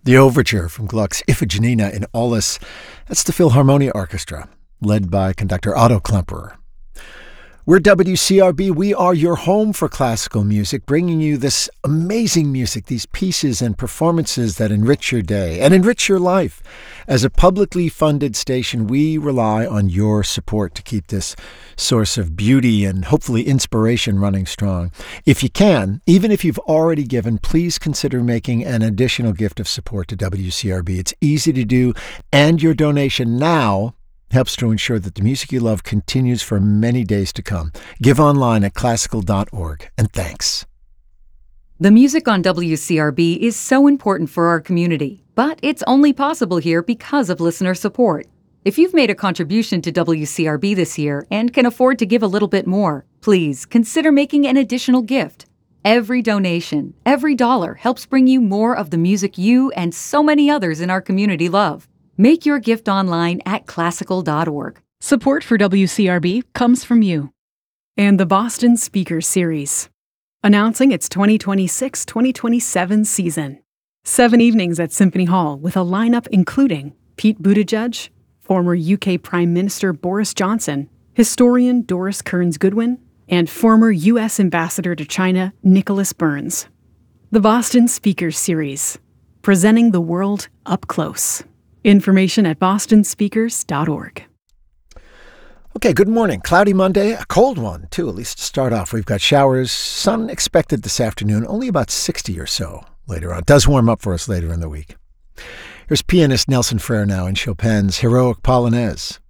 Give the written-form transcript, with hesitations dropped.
The overture from Gluck's Iphigenia in Aulis. That's the Philharmonia Orchestra, led by conductor Otto Klemperer. We're WCRB. We are your home for classical music, bringing you this amazing music, these pieces and performances that enrich your day and enrich your life. As a publicly funded station, we rely on your support to keep this source of beauty and hopefully inspiration running strong. If you can, even if you've already given, please consider making an additional gift of support to WCRB. It's easy to do, and your donation now helps to ensure that the music you love continues for many days to come. Give online at classical.org, and thanks. The music on WCRB is so important for our community, but it's only possible here because of listener support. If you've made a contribution to WCRB this year and can afford to give a little bit more, please consider making an additional gift. Every donation, every dollar helps bring you more of the music you and so many others in our community love. Make your gift online at classical.org. Support for WCRB comes from you and the Boston Speakers Series, announcing its 2026-2027 season. 7 evenings at Symphony Hall with a lineup including Pete Buttigieg, former UK Prime Minister Boris Johnson, historian Doris Kearns Goodwin, and former U.S. Ambassador to China Nicholas Burns. The Boston Speakers Series, presenting the world up close. Information at bostonspeakers.org. Okay, good morning. Cloudy Monday, a cold one, too, at least to start off. We've got showers, sun expected this afternoon, only about 60 or so later on. It does warm up for us later in the week. Here's pianist Nelson Frere now in Chopin's Heroic Polonaise.